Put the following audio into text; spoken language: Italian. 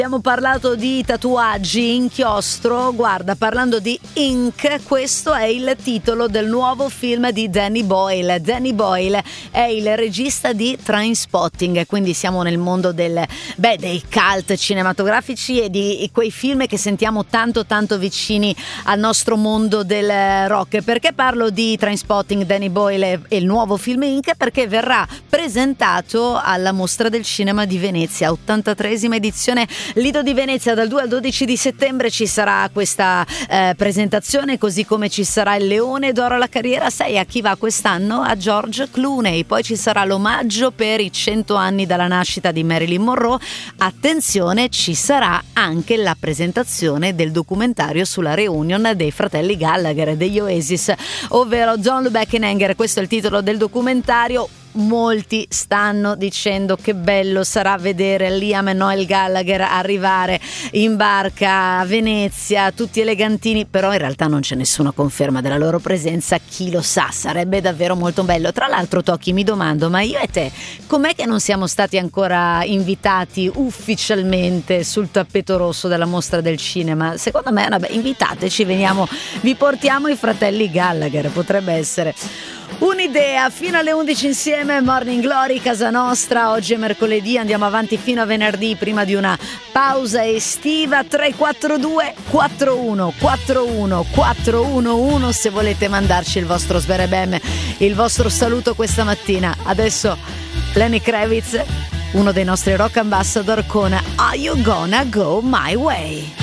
Abbiamo parlato di tatuaggi, inchiostro, guarda, parlando di Ink, questo è il titolo del nuovo film di Danny Boyle. Danny Boyle è il regista di Trainspotting, quindi siamo nel mondo dei cult cinematografici e di quei film che sentiamo tanto vicini al nostro mondo del rock. Perché parlo di Trainspotting, Danny Boyle e il nuovo film Ink? Perché verrà presentato alla Mostra del Cinema di Venezia, 83esima edizione Lido di Venezia. Dal 2 al 12 di settembre ci sarà questa presentazione, così come ci sarà il Leone d'Oro alla Carriera 6 a chi va quest'anno? A George Clooney. Poi ci sarà l'omaggio per i 100 anni dalla nascita di Marilyn Monroe. Attenzione, ci sarà anche la presentazione del documentario sulla reunion dei fratelli Gallagher, degli Oasis, ovvero Don't Look Back in Anger. Questo è il titolo del documentario. Molti stanno dicendo che bello sarà vedere Liam e Noel Gallagher arrivare in barca a Venezia, tutti elegantini, però in realtà non c'è nessuna conferma della loro presenza. Chi lo sa, sarebbe davvero molto bello. Tra l'altro, Tocchi, mi domando, ma io e te com'è che non siamo stati ancora invitati ufficialmente sul tappeto rosso della Mostra del Cinema? Secondo me, invitateci, veniamo, vi portiamo i fratelli Gallagher, potrebbe essere un'idea. Fino alle 11 insieme, Morning Glory, casa nostra. Oggi è mercoledì, andiamo avanti fino a venerdì prima di una pausa estiva. 342 41 41 411 se volete mandarci il vostro sberebem, il vostro saluto questa mattina. Adesso Lenny Kravitz, uno dei nostri rock ambassador, con Are You Gonna Go My Way.